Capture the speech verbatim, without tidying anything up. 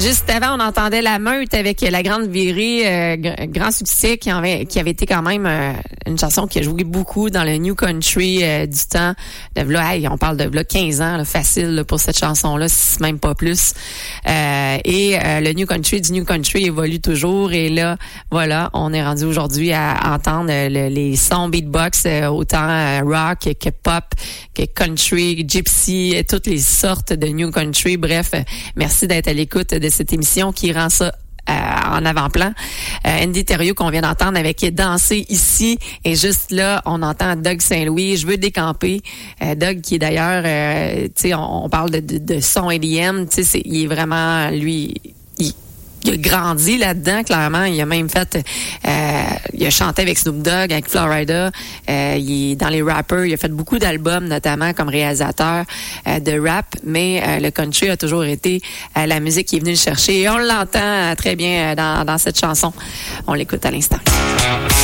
Juste avant, on entendait La Meute avec La Grande Virée, euh, g- grand succès qui avait, qui avait été quand même euh, une chanson qui a joué beaucoup dans le New Country euh, du temps. De là, hey, on parle de là, quinze ans, là, facile là, pour cette chanson-là, si même pas plus. Euh, et euh, le New Country du New Country évolue toujours. Et là, voilà, on est rendu aujourd'hui à entendre euh, le, les sons beatbox, euh, autant euh, rock que pop, que country, gypsy, euh, toutes les sortes de New Country. Bref, euh, merci d'être à l'écoute de cette émission qui rend ça euh, en avant-plan. Euh, Andy Thériault qu'on vient d'entendre avec Danser ici. Et juste là, on entend Doug Saint-Louis, Je veux décamper. Euh, Doug qui est d'ailleurs, euh, tu sais, on, on parle de, de, de son E D M, tu sais, il est vraiment, lui, il, il a grandi là-dedans, clairement. Il a même fait, euh, il a chanté avec Snoop Dogg, avec Florida. Euh, il est dans les rappers. Il a fait beaucoup d'albums, notamment comme réalisateur euh, de rap. Mais euh, le country a toujours été euh, la musique qui est venue le chercher. Et on l'entend euh, très bien euh, dans, dans cette chanson. On l'écoute à l'instant.